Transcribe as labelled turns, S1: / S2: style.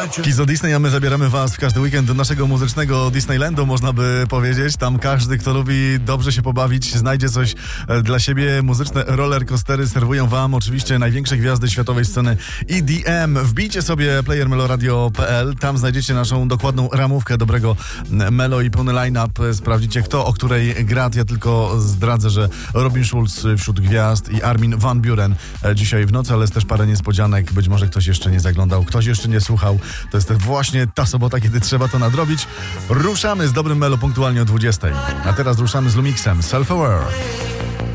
S1: Kizo Disney, a my zabieramy was w każdy weekend do naszego muzycznego Disneylandu, można by powiedzieć. Tam każdy, kto lubi dobrze się pobawić, znajdzie coś dla siebie. Muzyczne rollercoastery serwują wam oczywiście największe gwiazdy światowej sceny EDM. Wbijcie sobie playermeloradio.pl, tam znajdziecie naszą dokładną ramówkę dobrego melo i pełny line-up. Sprawdzicie, kto o której gra. Ja tylko zdradzę, że Robin Schulz wśród gwiazd i Armin van Buuren dzisiaj w nocy, ale jest też parę niespodzianek. Być może ktoś jeszcze nie zaglądał, ktoś jeszcze nie słuchał. To jest właśnie ta sobota, kiedy trzeba to nadrobić. Ruszamy z dobrym melo punktualnie o 20. A teraz ruszamy z Lumixem Self-Aware.